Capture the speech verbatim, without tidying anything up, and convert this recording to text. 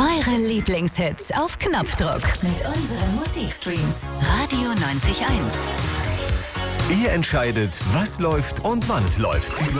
Eure Lieblingshits auf Knopfdruck mit unseren Musikstreams. Radio neunzig Komma eins. Ihr entscheidet, was läuft und wann es läuft.